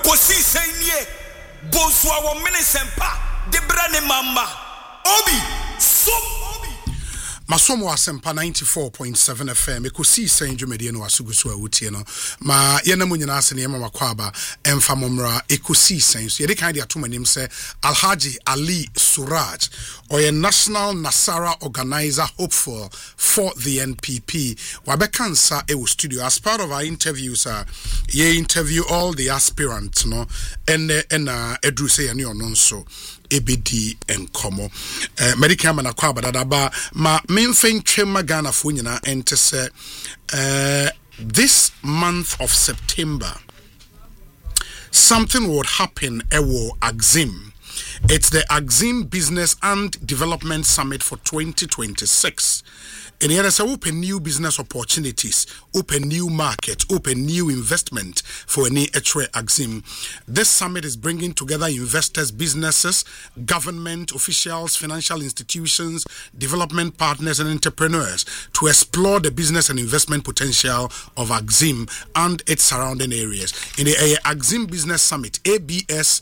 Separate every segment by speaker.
Speaker 1: kosi senye bonswa wo minisempa de brane mama obi so
Speaker 2: Masomo asempa 94.7 FM ekosi sen dwumede no asuguso awutie no ma ye namu nyina ase ne mama kwaba emfa momra ekosi sen so ye de kan de atomanim se Alhaji Ali Suraj or National Nasara organizer hopeful for the NPP wabekansa e studio as part of our interviews ye interview all the aspirants no ena edru se ye ne ono nso ebedi enkomo medical man akwa badadaba ma memfen twema Ghana fo nyina ente se this month of September something would happen ewo Axim. It's the Axim Business and Development Summit for 2026. And here is open new business opportunities, open new market, open new investment for any Axim. This summit is bringing together investors, businesses, government, officials, financial institutions, development partners, and entrepreneurs to explore the business and investment potential of Axim and its surrounding areas. In the Axim Business Summit, ABS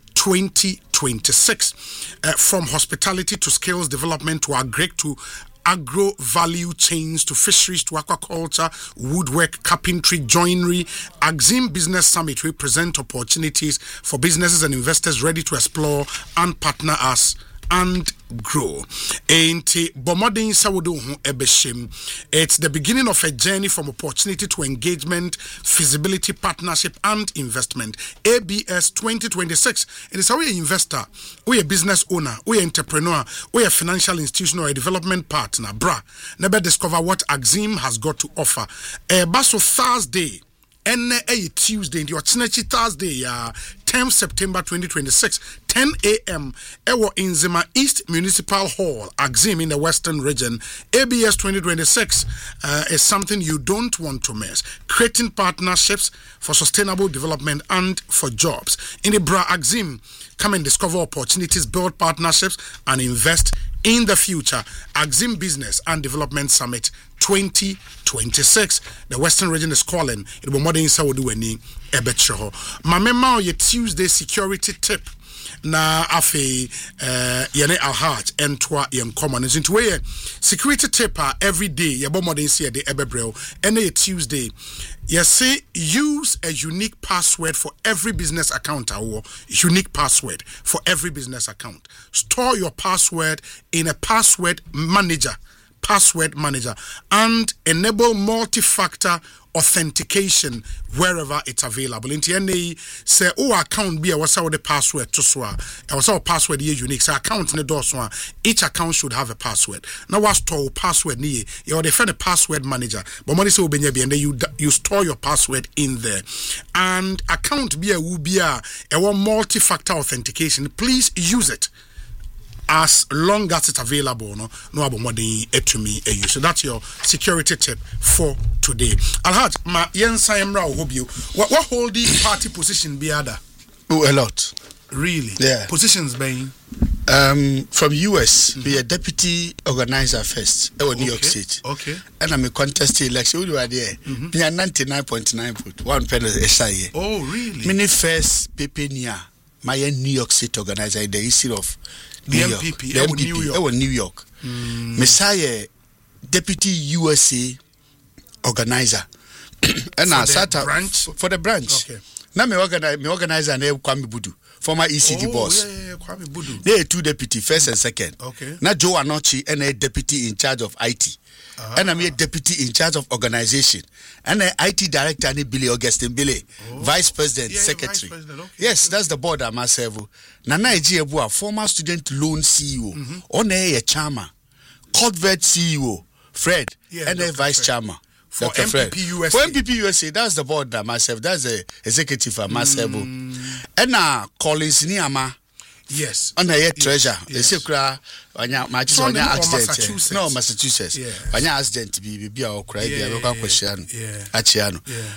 Speaker 2: 2026, from hospitality to skills development to agro value chains to fisheries to aquaculture, woodwork, carpentry, joinery, Axim Business Summit will present opportunities for businesses and investors ready to explore and partner us and grow. It's the beginning of a journey from opportunity to engagement, feasibility, partnership, and investment. ABS 2026. It is how we investor, we a business owner, we entrepreneur, we a financial institution or a development partner. Never discover what Axim has got to offer. Baso Thursday. And a Tuesday, the Ochineci Thursday, 10 September 2026, 10 a.m. Ewo Inzima East Municipal Hall, Axim in the Western Region. ABS 2026 is something you don't want to miss. Creating partnerships for sustainable development and for jobs. In the Bra Axim, come and discover opportunities, build partnerships, and invest in the future. Axim Business and Development Summit 2026. The Western Region is calling. It will more than Saudi any ebetcho. Mamema ye Tuesday security tip. Na afe yene Alhaj entwa yen common is into way security tip every day ye bo more than see the ebebrel and a Tuesday. You say use a unique password for every business account or unique password for every business account. Store your password in a password manager and enable multi-factor authentication wherever it's available. In TNA, say, account be a what's the password to swa. What's our password is unique. So account in the door swa. Each account should have a password. Now what's store password ni? You define a password manager. But money so and then you store your password in there. And account be a multi-factor authentication. Please use it as long as it's available. No abomodi etumi eyu. So that's your security tip for today. Alhaj ma yensa emra ohobio. What hold the party position be other?
Speaker 3: Oh, a lot.
Speaker 2: Really?
Speaker 3: Yeah.
Speaker 2: Positions being
Speaker 3: from US, be a deputy organizer first. New York State.
Speaker 2: Okay.
Speaker 3: And I'm a contest election. We were there. Me 99.9 vote. 1 penny SIA.
Speaker 2: Oh, really?
Speaker 3: Mini first Pepenia. My New York State organizer in the history of
Speaker 2: the MPP.
Speaker 3: New York. Messiah deputy USA organizer. And I sat up for the branch.
Speaker 2: Okay.
Speaker 3: Now me organizer and Kwame Budu, former ECD boss.
Speaker 2: Yeah, Kwame Budu.
Speaker 3: They are 2 deputy, first and second.
Speaker 2: Okay.
Speaker 3: Now Joe Anochi and a deputy in charge of IT. And I'm a deputy in charge of organization. And an IT director and Billy Augustine Billy, vice president, secretary.
Speaker 2: Vice president, okay.
Speaker 3: Yes, that's the board I'm myself. Nana Ejiebu, former student loan CEO, on a chairman, Corvette CEO, Fred, and a vice chairman.
Speaker 2: For MPP USA.
Speaker 3: For MPP USA, that's the board that myself, that's the executive of myself. And now Collins Niama.
Speaker 2: Yes.
Speaker 3: On a treasure. They say
Speaker 2: Massachusetts.
Speaker 3: No, Massachusetts. When accident be or cry question. Achiano.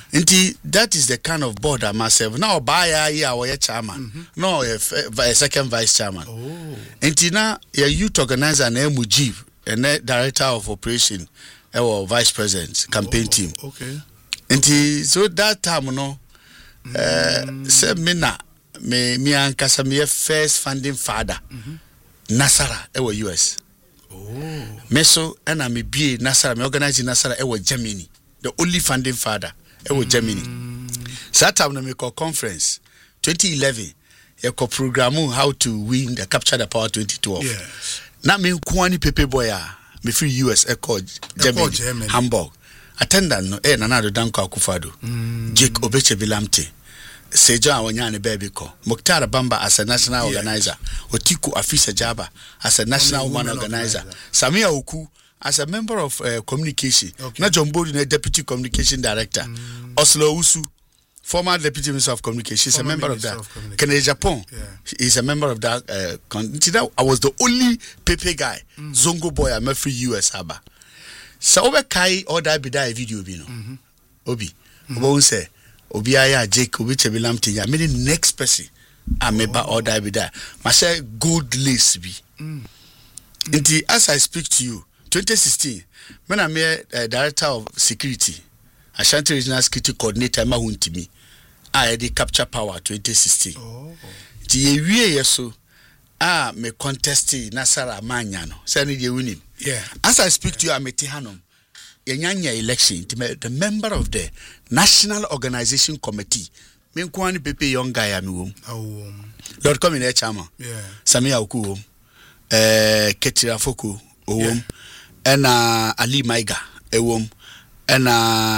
Speaker 3: That is the kind of board I myself. Now buy a chairman. No, a second vice chairman.
Speaker 2: Oh.
Speaker 3: And Tina, a youth organizer and Mujib, and director of operation or vice president campaign team.
Speaker 2: Okay.
Speaker 3: And so that time no Say me ankasa me first funding father. Nasara ewa US. Me so na me be Nasara me organize Nasara ewa Germany. The only funding father ewa Germany. So that time na me call conference 2011 e call program how to win the capture the power 2012.
Speaker 2: Yes.
Speaker 3: Na me kwani pepe boy me free US e call Germany. Hamburg. Attendant no Nana do Danko Akufado. Jake Obeche Bilamte. Seja Wanyane baby ko. Mukhtar Bamba as a national organizer. Otiku Afisa Jaba as a national woman organizer. Samia Oku as a member of communication. Na John Bodi na deputy communication director. Oslo Usu, former deputy minister of communication, is a member of that. Kennedy Japan is a member of that. I was the only Pepe guy. Zongo boy I'm a free US Haba. So over Kai or that be that video bino. Obi. Obo say Obi aya Jake Obiche Bilamti ya me the next person ameba or that be that. Ma say good lace be. Inti as I speak to you 2016 when I'm director of security Ashanti Regional Security Coordinator ma huntimi I the capture power 2016. Ti ye wie yeso me contesting Nasara Manya no say ni dey win.
Speaker 2: Yeah.
Speaker 3: As I speak to you, I'm a Tihanom. Yanyanya election, the member of the National Organization Committee. Minkwani Pepe young guy am Lord come in there, Chama.
Speaker 2: Yeah.
Speaker 3: Samia Oku, Ketira Foku, and Ali Maiga, and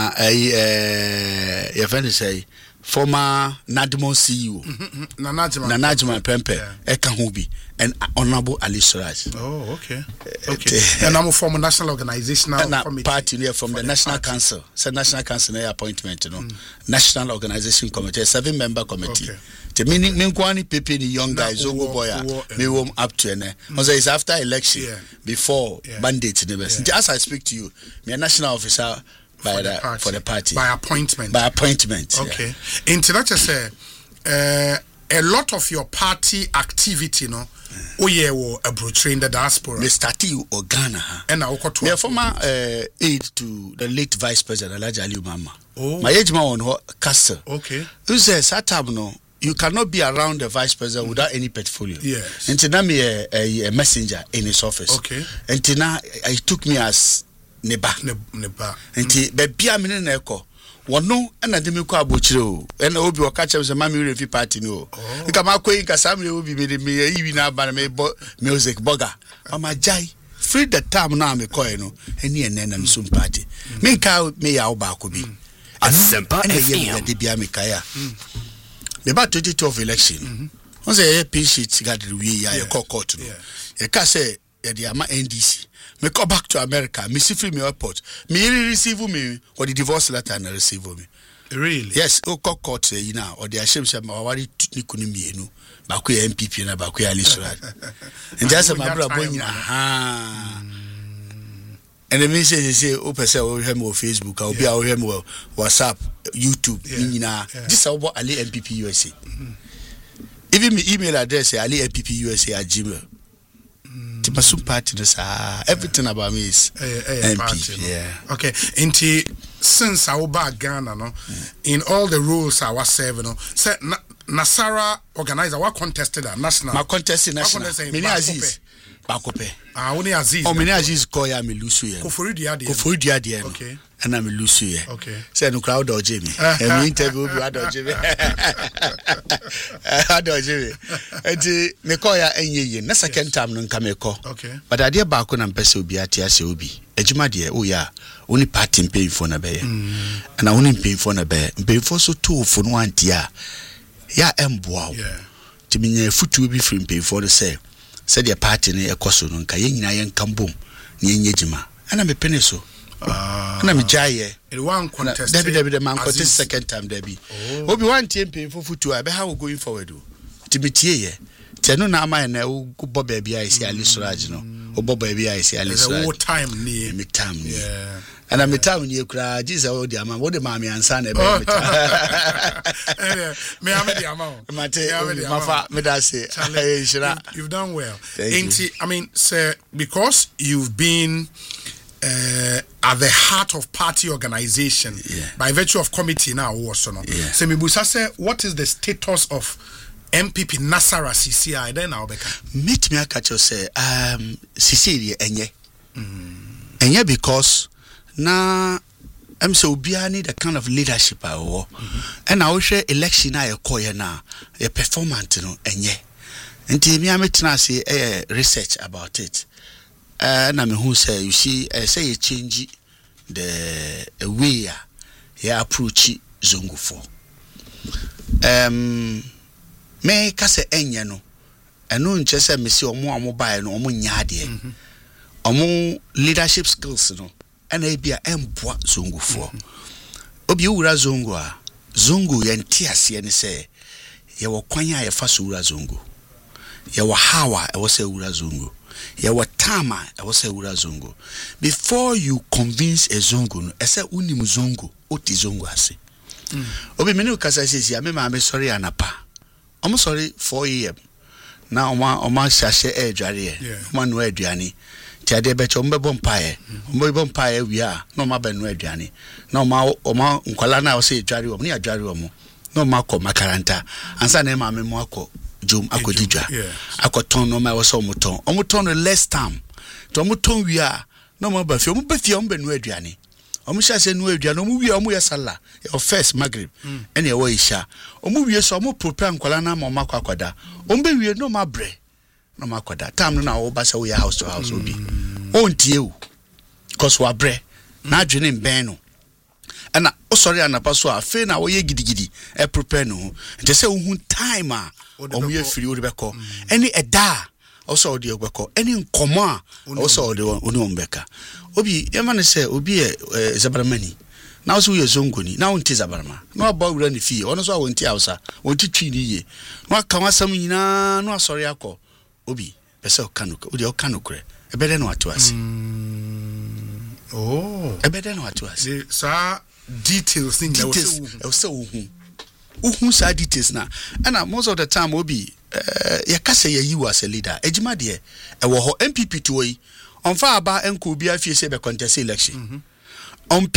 Speaker 3: your friend say former Nadmo CEO, Nanajima Pempe, Ekahubi, and Honorable Ali Suraj.
Speaker 2: Oh, okay. And I'm from a national organizational
Speaker 3: party from the National Council. So National Council appointment, National Organization Committee, 7-member committee. The meaning Minkwani Pepe the young guys Zongo Boya me warm up to and it's after election before mandate in the West. As I speak to you, me a national officer for the party.
Speaker 2: By appointment.
Speaker 3: Okay.
Speaker 2: Into that just say a lot of your party activity, no. Wo a brochure in the diaspora.
Speaker 3: Me started or Ghana.
Speaker 2: And I got
Speaker 3: to former aide to the late Vice President Alhaji Ali Umama. My age man on Castle.
Speaker 2: Okay.
Speaker 3: Who says no? You cannot be around the Vice President without any portfolio.
Speaker 2: Yes.
Speaker 3: And now me a messenger in his office.
Speaker 2: Okay.
Speaker 3: And now he took me as neba. And baby I'm in echo. Wano na de me ko abochire o na obi o ka chem se mama refi party no nka makoyi nka samre obi me yiwi na aba na me music burger mama jai free the time na me koy no eni na me sum party me nka me ya oba ko bi
Speaker 1: Asempa
Speaker 3: FM de bia me kaya me ba 2012 election on say pin sheet gather we ya court no e ka say e de ama NDC me go back to America. Me see free me airport. Me receive me or the divorce letter and receive me.
Speaker 2: Really?
Speaker 3: Yes. O court you know or the shame say ma wari ni kunu mienu. Ba ku MPP na ba ku Ali Suraj. And just my brother boy and the message say o person o hear me on Facebook, o be o hear me WhatsApp, YouTube, nyina. This about Ali MPP USA. Even my email address is ali@mpp.usa@gmail. Masum party everything about me is MP.
Speaker 2: Party, okay. Inti since I was Ghana, no, in all the rules I was serving, no, say Nasara organizer what contested at national.
Speaker 3: My contested national. Mini Aziz. Bakope.
Speaker 2: Only Aziz.
Speaker 3: Oh, Mini Aziz koya mi lusu ye.
Speaker 2: Kofuri diade.
Speaker 3: Okay. And I'm lusu ye.
Speaker 2: Okay.
Speaker 3: Say no crowd or Jimmy. And me interview bi ado Jimmy. Ado Jimmy. Enti me koya enye na second time no nka me ko.
Speaker 2: Okay.
Speaker 3: But ade ba ko na mpese obi ate ase obi. Ejuma de o ya oni party mpemfo na be ye. Na oni mpemfo na be. Mpemfo so to fo no anti a ya emboa.
Speaker 2: Yeah.
Speaker 3: Timinya futu bi free mpemfo no say said the party ne ekoso no nka yenyina yen kambom ne yenyejima ana me pene so ana me jaye
Speaker 2: it one contest
Speaker 3: David man contest second time David obi one team pay for futu I be how going forward o timitie ye tenu na ama na wo bo baabi a isi Ali Suraj no wo bo baabi a isi Ali Suraj
Speaker 2: the time ni
Speaker 3: me time ni and I'm town ni kura Jesus o di ama wo de ma me ansa na be
Speaker 2: me am the amount
Speaker 3: mafa me da say
Speaker 2: you've done well. I mean sir, because you've been at the heart of party organization by virtue of committee now also no. So Mibusa say, what is the status of MPP Nasara CCI then now beka?
Speaker 3: Meet me akacho say CCI enye because na so obia need the kind of leadership and I will share election na yekoye na your performance no enye. Nti me ametina say research about it. Na me who say you see say you change the way you approach Zongo for. Me ka say enye no eno nche say me see omo buy no omo nya de. Omo leadership skills no and e bia emboa Zongo for. Obi wura Zongo a Zongo ye ntiase ne say ye wo kwan a ye fa so wura Zongo. Ye wo hawa e wo say wura Zongo. Ye wo tama e wo say wura Zongo. Before you convince a Zongo no e say unim Zongo oti Zongo ase. Obi me no kasa sisi me ma me sorry anapa. Omo sorry 4 AM. Na oma hyahye e dware e. Oma no aduane. Ti ade be che ombe bompae. Ombe bompae wi a na oma ba no aduane. Na oma nkwala na wo say dware wo ne adware wo mo. Na oma kọ makaranta. Ansa na ma me mo akọ Jom akodidwa akoton no ma wo so omoton no less time to omoton wi a no ma ba fi omo benu aduane omo sha se nu aduane omo wi omo yesala your first maghrib ene wo isha omo wi so omo prepare nkwala na ma akoda omo be wi no ma bre no ma akoda time no na wo ba se wo ya house to house obi ontie o cause wa bre na adwene mben no ana o sorry anapa so a fe na wo ye gidigidi e prepare no nte se wo hu time a omuye firi odebeko any eda also odi ogbeko any nkomo a also odi oni ombeka obi e man say obi zabaramani na so ye zongoni na wonti zabarama na ba wura ni fie ono so a wonti hausa wonti twi ni ye na aka wasam nyina no asori akọ obi pese okanuka odi okanukre ebede no atuase ebede no atuase
Speaker 2: sa details thing
Speaker 3: e so uhu sa details na and most of the time obi ya kase ya yiwa as a leader ejima de e wo ho MPP to yi on fa aba enko obi afie se be contest election